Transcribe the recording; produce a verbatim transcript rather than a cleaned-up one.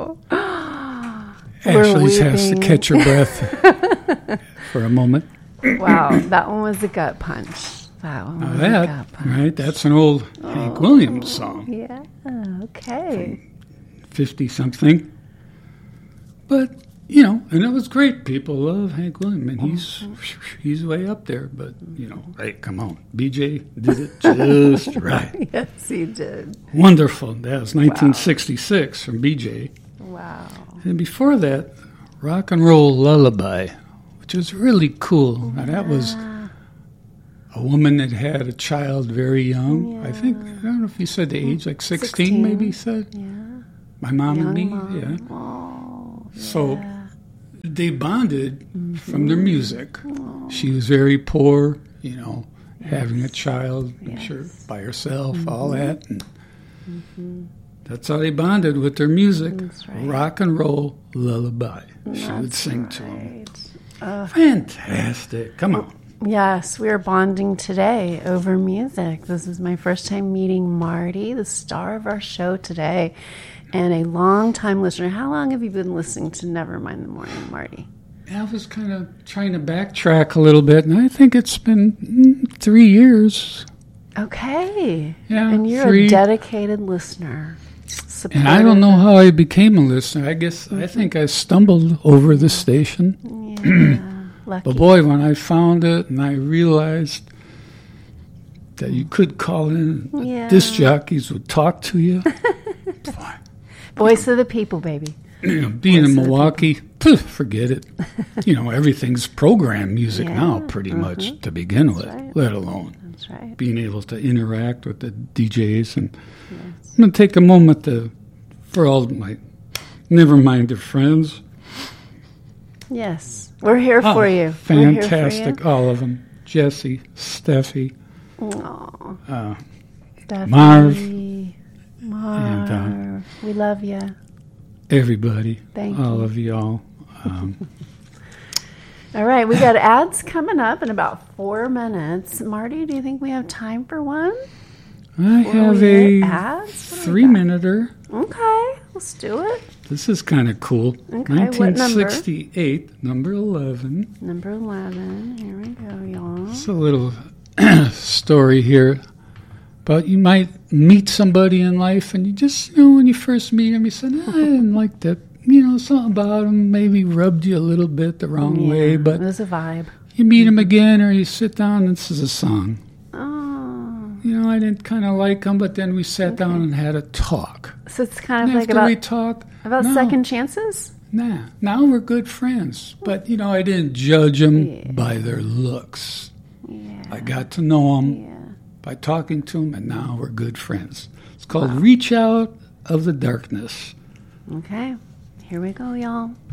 Oh. Ashley has to catch her breath for a moment. Wow, that one was a gut punch. That one was now that, a gut punch. Right, that's an old oh, Hank Williams song. Yeah, okay. fifty-something. But, you know, and it was great. People love Hank Williams, and he's he's way up there. But, you know, hey, come on. B J did it just right. Yes, he did. Wonderful. That was nineteen sixty-six wow. from B J. Wow. And before that, Rock and Roll Lullaby, which was really cool. Now, that was a woman that had a child very young. Yeah. I think, I don't know if you said the age, like sixteen, sixteen. Maybe you said? Yeah. My mom young and me, mom. yeah. Oh, yeah. So they bonded mm-hmm. from their music. Oh. She was very poor, you know, yes. having a child, yes. I'm sure, by herself, mm-hmm. all that. And mm-hmm. that's how they bonded with their music. Right. Rock and Roll Lullaby. That's she would sing right. to them. Uh, Fantastic. Come on. Yes, we are bonding today over music. This is my first time meeting Marty, the star of our show today, and a long-time listener. How long have you been listening to Nevermind the Morning, Marty? I was kind of trying to backtrack a little bit, and I think it's been mm, three years. Okay. Yeah, and you're three. a dedicated listener. And I don't know how I became a listener. I guess mm-hmm. I think I stumbled over the station. Yeah. Lucky. But boy, when I found it and I realized that you could call in, yeah. disc jockeys would talk to you. Voice of the people, baby. You know, being Voice in Milwaukee, poof, forget it. You know, everything's program music yeah. now, pretty uh-huh. much to begin That's with, right. let alone That's right. being able to interact with the D Js. And yes. I'm going to take a moment to, for all my Nevermind their friends. Yes. We're here oh, for you. Fantastic, for you. all of them. Jesse, Steffi, Aww. uh, Steffi, Marv, Marv. And, uh, we love you. Everybody, Thank all you. of y'all. Um, all right, we got ads coming up in about four minutes. Marty, do you think we have time for one? I Before have a we three-minuter. Okay, let's do it. This is kind of cool. Okay, nineteen sixty-eight, number? number eleven. Number eleven. Here we go, y'all. It's a little story here. But you might meet somebody in life, and you just, you know, when you first meet them, you said, oh, I didn't like that. You know, something about them maybe rubbed you a little bit the wrong yeah, way. But it was a vibe. You meet them again, or you sit down, and this is a song. Oh. You know, I didn't kind of like them, but then we sat okay. down and had a talk. So it's kind of and like after about, we talk, about no, second chances? Nah, now we're good friends. But, you know, I didn't judge them yeah. by their looks. Yeah. I got to know them yeah. by talking to them, and now we're good friends. It's called wow. Reach Out of the Darkness. Okay, here we go, y'all.